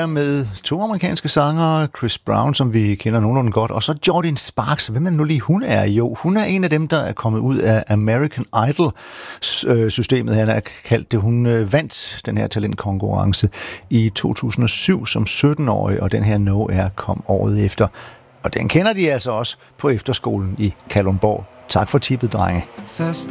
her med 2 amerikanske sangere, Chris Brown, som vi kender nogenlunde godt, og så Jordin Sparks. Hvem er nu lige hun er? Jo, hun er en af dem, der er kommet ud af American Idol-systemet. Han er kaldt det. Hun vandt den her talentkonkurrence i 2007 som 17-årig, og den her No Air kom året efter. Og den kender de altså også på efterskolen i Kalundborg. Tak for tippet, drenge. First